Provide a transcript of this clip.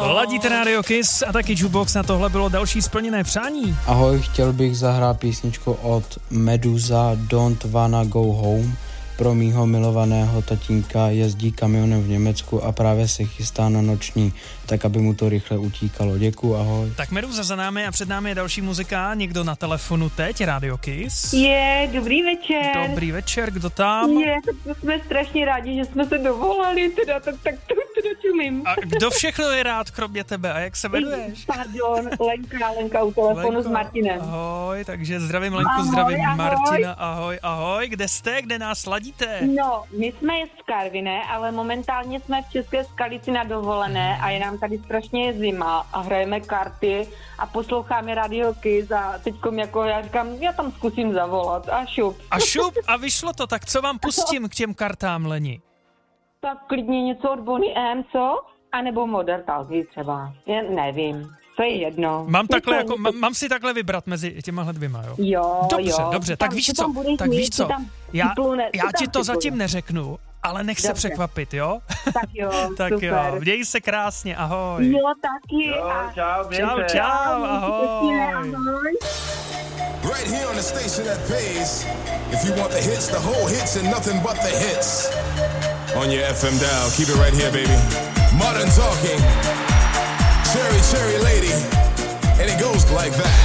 Ladíte Radio Kiss a taky Jukebox, na tohle bylo další splněné přání. Ahoj, chtěl bych zahrát písničku od Meduza Don't Wanna Go Home. Pro mýho milovaného tatínka jezdí kamionem v Německu a právě se chystá na noční, tak aby mu to rychle utíkalo. Děkuju, ahoj. Tak Meduza za námi a před námi je další muzika. Někdo na telefonu teď, Radio Kiss. Dobrý večer. Dobrý večer, kdo tam? Tak jsme strašně rádi, že jsme se dovolali, tak to čumím. A kdo všechno je rád, kromě tebe? A jak se jmenuješ? Pardon, Lenka u telefonu Lenko, s Martinem. Ahoj, takže zdravím Lenku, zdravím Martina, ahoj. Kde jste, kde nás ladíte? No, my jsme z Karviné, ale momentálně jsme v České Skalici na dovolené a je nám tady strašně zima a hrajeme karty a posloucháme Radio Kiss a teďkom jako já říkám, já tam zkusím zavolat a šup. A vyšlo to, tak co vám pustím k těm kartám, Leni? Tak klidně něco od Boney M, co? A nebo Modern Talking třeba, já nevím. To je jedno. Mám si takhle vybrat mezi těmahle dvěma, jo? Jo. Dobře, tak víš co? Já ti to zatím neřeknu, ale nech se překvapit, jo? Tak jo, tak super. Jo, měj se krásně, ahoj. Jo, taky. Čau, ahoj. Right here on the station that pays. If you want the hits, the whole hits and nothing but the hits. On your FM dial, keep it right here, baby. Modern Talking. Cherry Lady, and it goes like that.